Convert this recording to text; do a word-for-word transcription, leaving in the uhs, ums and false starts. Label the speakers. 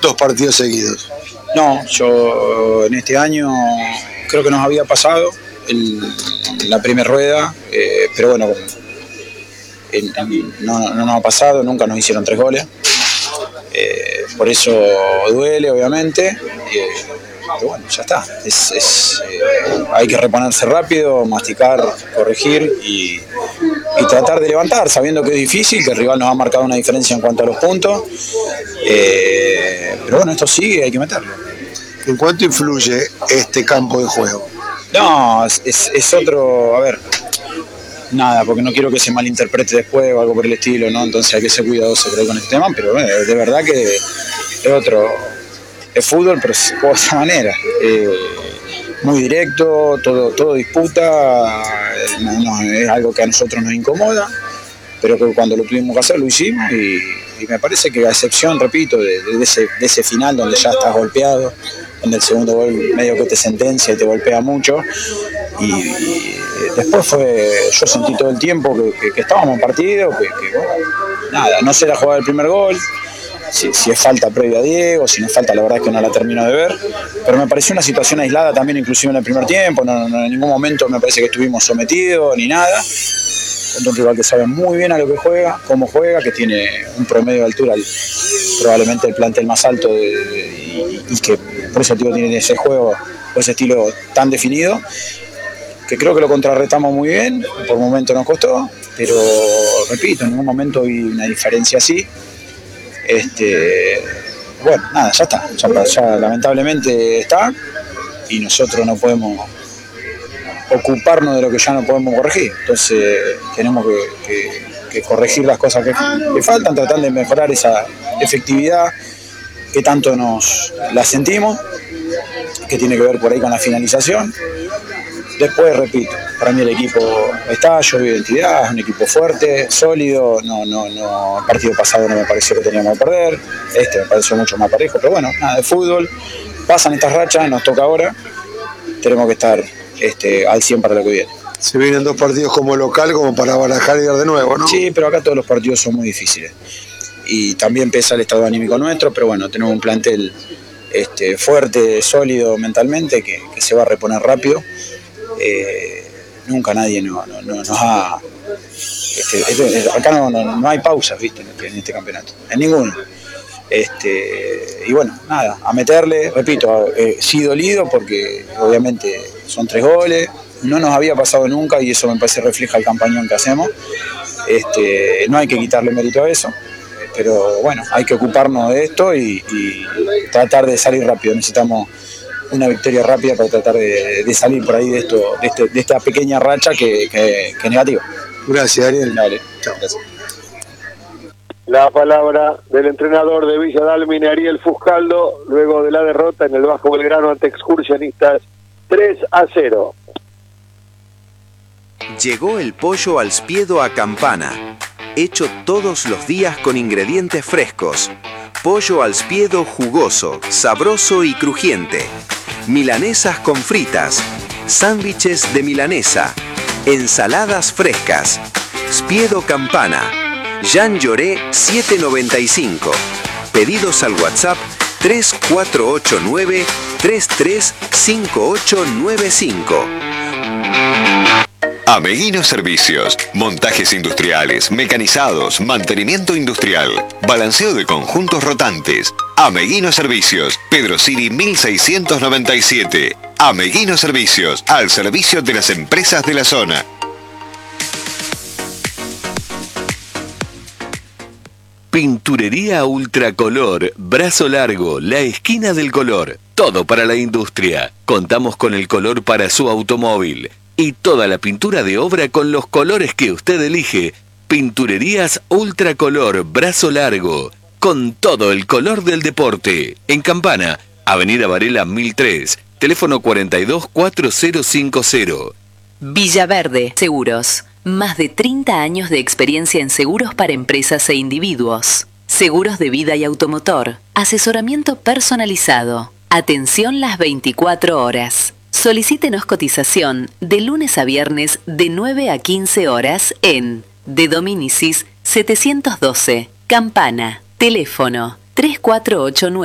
Speaker 1: dos partidos seguidos.
Speaker 2: No, yo en este año creo que nos había pasado el, la primera rueda, eh, pero bueno, en, en, no, no nos ha pasado, nunca nos hicieron tres goles, eh, por eso duele obviamente, eh, pero bueno, ya está, es, es, eh, hay que reponerse rápido, masticar, corregir y, y tratar de levantar, sabiendo que es difícil, que el rival nos ha marcado una diferencia en cuanto a los puntos, eh, pero bueno, esto sigue, hay que meterlo.
Speaker 1: ¿En cuánto influye este campo de juego?
Speaker 2: No, es, es, es otro, a ver, nada, porque no quiero que se malinterprete después o algo por el estilo, ¿no? Entonces hay que ser cuidadoso creo con este tema, pero bueno, de verdad que es otro, es fútbol, pero es de esa manera, eh, muy directo, todo, todo disputa, no, no, es algo que a nosotros nos incomoda, pero que cuando lo tuvimos que hacer lo hicimos y, y me parece que a excepción, repito, de, de, ese, de ese final donde ya estás golpeado, donde el segundo gol medio que te sentencia y te golpea mucho, y, y después fue, yo sentí todo el tiempo que, que, que estábamos en partido, que, que bueno, nada, no sé la jugada del primer gol, si, si es falta previa a Diego, si no es falta la verdad es que no la termino de ver, pero me pareció una situación aislada también inclusive en el primer tiempo, no, no, en ningún momento me parece que estuvimos sometidos ni nada, contra un rival que sabe muy bien a lo que juega, cómo juega, que tiene un promedio de altura, probablemente el plantel más alto de, de, y, y que por eso tío, tiene ese juego, ese estilo tan definido, que creo que lo contrarrestamos muy bien, por momentos nos costó, pero repito, en ningún momento vi una diferencia así. Este, bueno, nada, ya está, ya, ya lamentablemente está, y nosotros no podemos ocuparnos de lo que ya no podemos corregir, entonces tenemos que, que, que corregir las cosas que, que faltan, tratar de mejorar esa efectividad que tanto nos la sentimos, que tiene que ver por ahí con la finalización. Después, repito, para mí el equipo está, yo veo identidad, es un equipo fuerte, sólido, no, no, no, el partido pasado no me pareció que teníamos que perder, este me pareció mucho más parejo, pero bueno, nada de fútbol, pasan estas rachas, nos toca ahora, tenemos que estar este, al cien para lo que viene.
Speaker 1: Se vienen dos partidos como local, como para barajar y dar de nuevo, ¿no?
Speaker 2: Sí, pero acá todos los partidos son muy difíciles. Y también pesa el estado anímico nuestro, pero bueno, tenemos un plantel este, fuerte, sólido mentalmente, que, que se va a reponer rápido. Eh, nunca nadie no, no, no, nos ha... Este, este, acá no, no, no hay pausas, ¿viste? En este, en este campeonato, en ninguno. Este, y bueno, nada, a meterle, repito, eh, sí dolido porque obviamente son tres goles, no nos había pasado nunca y eso me parece refleja el campañón que hacemos. Este, no hay que quitarle mérito a eso, pero bueno, hay que ocuparnos de esto y, y tratar de salir rápido. Necesitamos una victoria rápida para tratar de, de salir por ahí de esto, de, este, de esta pequeña racha que, que, que es negativa.
Speaker 1: Gracias, Ariel.
Speaker 2: Dale, chao. Gracias.
Speaker 3: La palabra del entrenador de Villa Dálmine, Ariel Fuscaldo, luego de la derrota en el Bajo Belgrano ante Excursionistas tres a cero.
Speaker 4: Llegó el pollo al spiedo a Campana, hecho todos los días con ingredientes frescos. Pollo al spiedo jugoso, sabroso y crujiente. Milanesas con fritas, sándwiches de milanesa, ensaladas frescas. Spiedo Campana. Jean Lloré setecientos noventa y cinco. Pedidos al WhatsApp tres cuatro ocho nueve, tres tres cinco ocho nueve cinco.
Speaker 5: Ameguino Servicios, montajes industriales, mecanizados, mantenimiento industrial, balanceo de conjuntos rotantes. Ameguino Servicios, Pedro Siri mil seiscientos noventa y siete. Ameguino Servicios, al servicio de las empresas de la zona.
Speaker 6: Pinturería Ultracolor, Brazo Largo, la esquina del color. Todo para la industria. Contamos con el color para su automóvil. Y toda la pintura de obra con los colores que usted elige. Pinturerías Ultracolor, Brazo Largo. Con todo el color del deporte. En Campana, Avenida Varela mil tres. Teléfono cuarenta y dos cuatrocientos cincuenta.
Speaker 7: Villaverde Seguros. Más de treinta años de experiencia en seguros para empresas e individuos. Seguros de vida y automotor. Asesoramiento personalizado. Atención las veinticuatro horas. Solicítenos cotización de lunes a viernes de nueve a quince horas en De Dominicis setecientos doce, Campana. Teléfono tres cuatro ocho nueve.